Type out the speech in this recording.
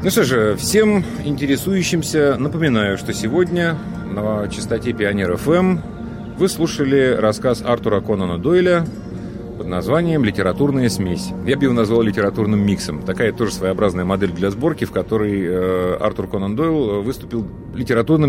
Ну что же, всем интересующимся напоминаю, что сегодня на частоте Пионер ФМ вы слушали рассказ Артура Конана Дойля под названием «Литературная смесь». Я бы его назвал литературным миксом. Такая тоже своеобразная модель для сборки, в которой Артур Конан Дойл выступил литературным